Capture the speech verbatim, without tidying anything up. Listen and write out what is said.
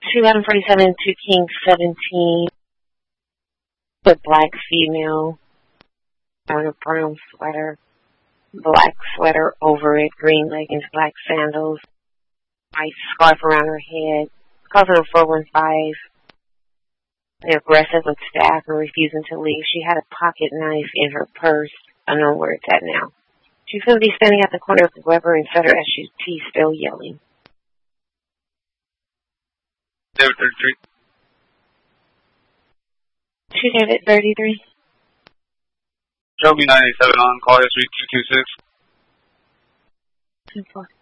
two eleven forty-seven, two King seventeen, with black female, on a brown sweater, black sweater over it, green leggings, black sandals, white scarf around her head, calls her four one five, aggressive with staff and refusing to leave. She had a pocket knife in her purse. I don't know where it's at now. She's going to be standing at the corner of the Weber and Sutter S U T, still yelling. David thirty-three. Two David thirty-three. Show me ninety-seven on call history two two six. two four.